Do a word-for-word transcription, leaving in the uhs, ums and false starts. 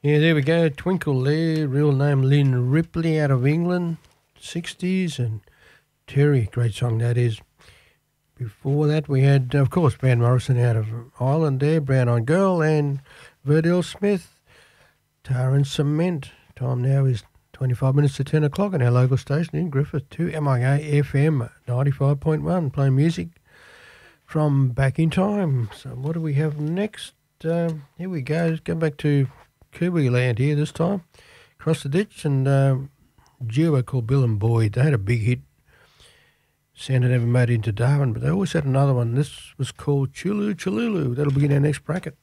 Yeah, there we go. Twinkle there, real name Lynn Ripley out of England, sixties, and Terry, great song that is. Before that, we had, of course, Van Morrison out of Ireland there, Brown Eyed Girl, and Verdell Smith, Tar and Cement. Time now is twenty-five minutes to ten o'clock on our local station in Griffith, two M I A F M ninety-five point one, playing music from back in time. So what do we have next? Um, here we go. Let's go back to Kiwi land here this time. Across the ditch, and um, duo called Bill and Boyd. They had a big hit. Sounded never made it into Darwin, but they always had another one. This was called Chulu Chululu. That'll begin our next bracket.